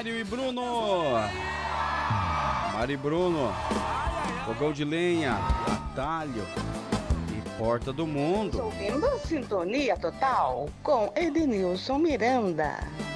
Mário e Bruno. Mário e Bruno. Fogão de lenha, atalho e porta do mundo. Ouvindo a Sintonia Total com Edenilson Miranda.